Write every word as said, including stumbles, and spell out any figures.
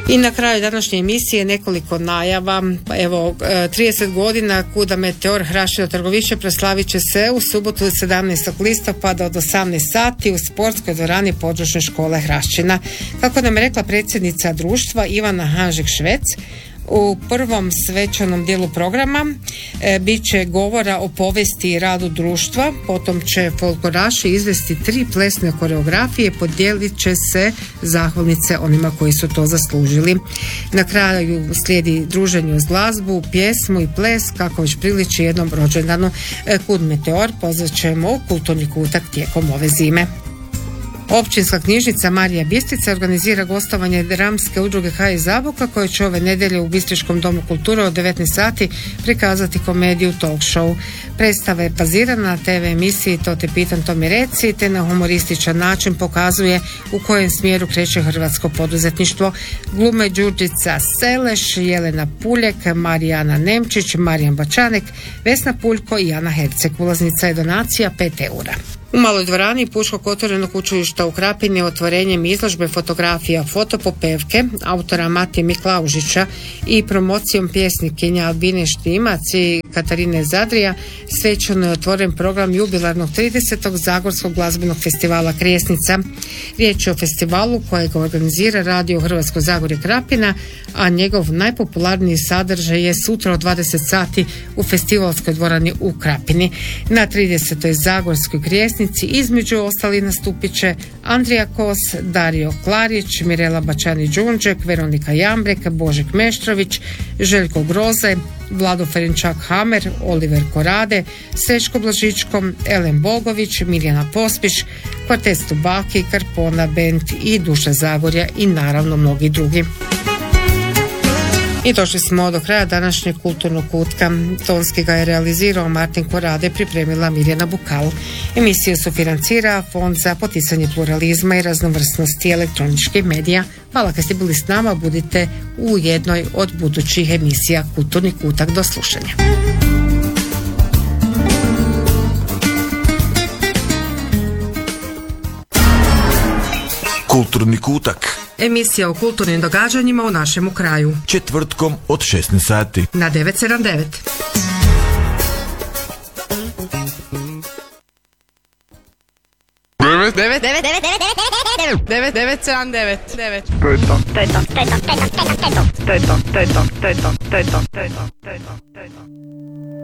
I na kraju današnje emisije nekoliko najava. Evo, trideset godina Kuda Meteor Hrašino Trgovište proslavit će se u subotu sedamnaestog listopada od osamnaest sati u sportskoj dvorani područne škole Hraščina. Kako nam je rekla predsjednica društva Ivana Hanžek-Švec, u prvom svečanom dijelu programa e, bit će govora o povijesti i radu društva, potom će folkloraši izvesti tri plesne koreografije, podijelit će se zahvalnice onima koji su to zaslužili. Na kraju slijedi druženje uz glazbu, pjesmu i ples kako već priliči jednom rođendanu. e, Kud Meteor pozvat ćemo u kulturni kutak tijekom ove zime. Općinska knjižnica Marija Bistrica organizira gostovanje dramske udruge H iz Zaboka koje će ove nedjelje u Bistričkom domu kulture od devetnaest sati prikazati komediju Talk Show. Predstava je bazirana na te ve emisiji To te pitam, to mi reci, te na humorističan način pokazuje u kojem smjeru kreće hrvatsko poduzetništvo. Glume Đurđica Seleš, Jelena Puljek, Marijana Nemčić, Marijan Bačanek, Vesna Puljko i Ana Herceg. Ulaznica je donacija pet eura. U maloj dvorani Pučkog otvorenog učilišta u Krapini otvorenjem izložbe fotografija Fotopopevke autora Matije Miklaužića i promocijom pjesnikinja Albine Štimac i Katarine Zadrija svečano je otvoren program jubilarnog tridesetog Zagorskog glazbenog festivala Krijesnica. Riječ je o festivalu kojeg organizira Radio Hrvatsko Zagorje Krapina, a njegov najpopularniji sadržaj je sutra od dvadeset sati u festivalskoj dvorani u Krapini. Na tridesetoj Zagorskoj Krijesnici između ostali nastupit će Andrija Kos, Dario Klarić, Mirela Bačani-Đunđek, Veronika Jambrek, Božek Meštrović, Željko Groze, Vlado Ferenčak Hamer, Oliver Korade, Srećko Blažičko, Elen Bogović, Miljana Pospiš, Kvartet Stubaki, Karpona Band i Duša Zagorja i naravno mnogi drugi. I došli smo do kraja današnjeg kulturnog kutka. Tonski ga je realizirao Martin Korade, pripremila Mirjana Bukal. Emisiju sufinancira Fond za poticanje pluralizma i raznovrsnosti elektroničkih medija. Hvala kad ste bili s nama, budite u jednoj od budućih emisija Kulturni kutak. Do slušanja. Kulturni kutak. Emisija o kulturnim događanjima u našemu kraju. Četvrtkom od šesnaest sati. Na devet sedam devet. devet devet devet devet devet sedam devet devet. To je to. To je to. To je to. To je to. To je to. To je to. To je to. To je to. To je to. To je to.